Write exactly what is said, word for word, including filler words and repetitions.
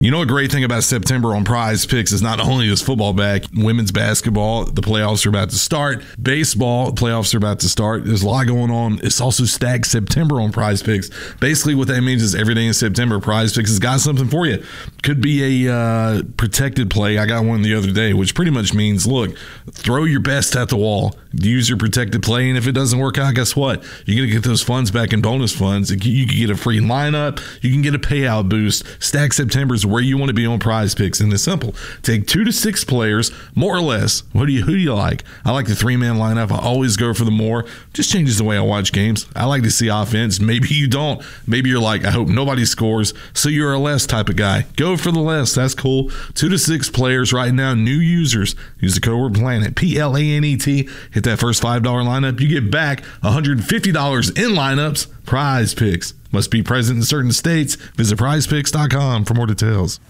You know, a great thing about September on Prize Picks is not only is football back, women's basketball, the playoffs are about to start. Baseball, the playoffs are about to start. There's a lot going on. It's also stacked September on Prize Picks. Basically, what that means is every day in September, Prize Picks has got something for you. Could be a uh, protected play. I got one the other day, which pretty much means, look, throw your best at the wall. Use your protected play, and if it doesn't work out, guess what? You're going to get those funds back in bonus funds. You can get a free lineup. You can get a payout boost. Stack September is where you want to be on Prize Picks, and it's simple. Take two to six players, more or less. What do you who do you like? I like the three-man lineup. I always go for the more. Just changes the way I watch games. I like to see offense. Maybe you don't. Maybe you're like, I hope nobody scores, so you're a less type of guy. Go for the less. That's cool. Two to six players right now. New users. Use the code word PLANET, P L A N E T. Hit that first five dollar lineup. You get back one hundred fifty dollars in lineups. Prize Picks. Must be present in certain states. Visit prize picks dot com for more details.